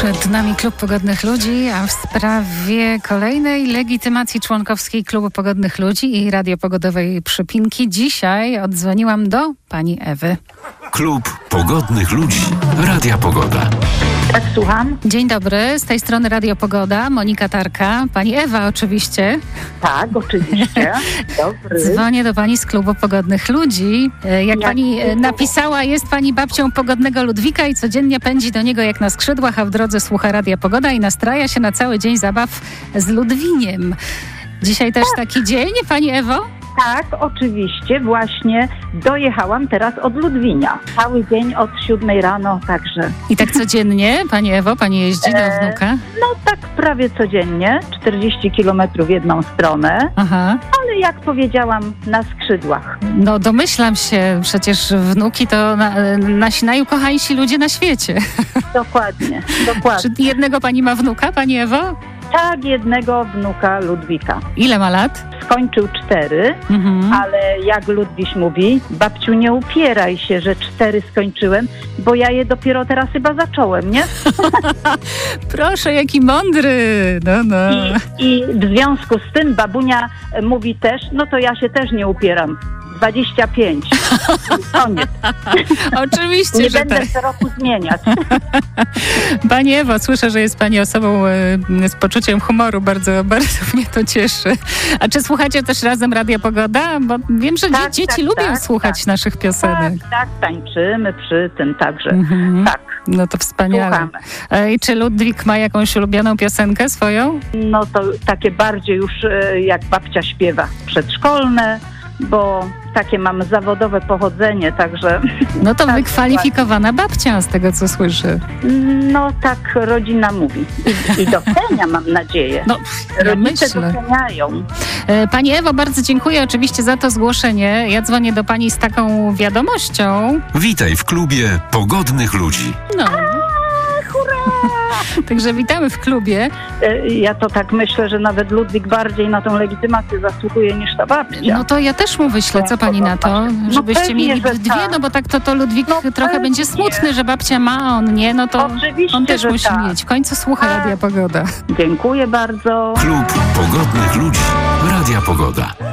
Przed nami Klub Pogodnych Ludzi, a w sprawie kolejnej legitymacji członkowskiej Klubu Pogodnych Ludzi i radiopogodowej przypinki dzisiaj oddzwoniłam do pani Ewy. Klub Pogodnych Ludzi. Radia Pogoda. Tak, słucham. Dzień dobry, z tej strony Radio Pogoda, Monika Tarka. Pani Ewa oczywiście. Tak, oczywiście. Dobry. Dzwonię do pani z Klubu Pogodnych Ludzi. Jak pani napisała, jest pani babcią pogodnego Ludwika i codziennie pędzi do niego jak na skrzydłach, a w drodze słucha Radia Pogoda i nastraja się na cały dzień zabaw z Ludwiniem. Dzisiaj też taki dzień, pani Ewo? Tak, oczywiście. Właśnie dojechałam teraz od Ludwinia. Cały dzień od 7 rano, także. I tak codziennie, pani Ewo, pani jeździ do wnuka? No tak prawie codziennie. 40 kilometrów w jedną stronę. Aha. Ale jak powiedziałam, na skrzydłach. No domyślam się, przecież wnuki to nasi najukochańsi ludzie na świecie. Dokładnie. Czy jednego pani ma wnuka, pani Ewo? Tak, jednego wnuka Ludwika. Ile ma lat? Skończył 4, ale jak Ludwik mówi, babciu, nie upieraj się, że 4 skończyłem, bo ja je dopiero teraz chyba zacząłem, nie? Proszę, jaki mądry! No. I w związku z tym babunia mówi też, no to ja się też nie upieram. 25. Koniec. Oczywiście, nie że będę tak. co roku zmieniać. Pani Ewo, słyszę, że jest pani osobą z poczuciem humoru. Bardzo, bardzo mnie to cieszy. A czy słuchacie też razem Radia Pogoda? Bo wiem, że dzieci lubią słuchać naszych piosenek. Tak, tańczymy przy tym także. Tak. No to wspaniale. Słuchamy. I czy Ludwik ma jakąś ulubioną piosenkę swoją? No to takie bardziej już jak babcia śpiewa, przedszkolne, bo takie mamy zawodowe pochodzenie, także... No to tak, wykwalifikowana babcia, z tego co słyszę. No tak rodzina mówi. I docenia, mam nadzieję. No, ja rodzice myślę. doceniają. Pani Ewo, bardzo dziękuję oczywiście za to zgłoszenie. Ja dzwonię do pani z taką wiadomością. Witaj w klubie Pogodnych Ludzi. No. Hurra! Także witamy w klubie. Ja to tak myślę, że nawet Ludwik bardziej na tą legitymację zasługuje niż ta babcia. No to ja też mu wyślę, co pani na to? Żebyście pewnie, mieli że dwie, tak. no bo tak to Ludwik trochę pewnie. będzie smutny, że babcia ma, a on nie, no to Oczywiście, on też że musi tak. mieć. W końcu słucha Radia Pogoda. Dziękuję bardzo. Klub Pogodnych Ludzi. Radia Pogoda.